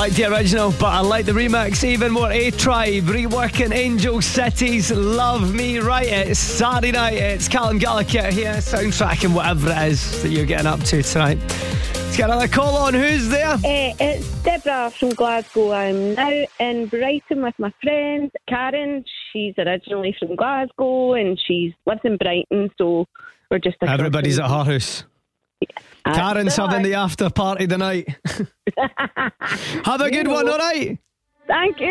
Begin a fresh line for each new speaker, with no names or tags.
like the original, but I like the remix even more. A-Tribe reworking Angel City's Love Me Right. It's Saturday night. It's Callum Gallagher here, soundtracking whatever it is that you're getting up to tonight. Let's get another call on. Who's there?
It's Deborah from Glasgow. I'm now in Brighton with my friend Karen. She's originally from Glasgow and she lives in Brighton, so we're just...
Everybody's at her house. Karen's having the after party tonight. Have a good one, alright?
Thank you.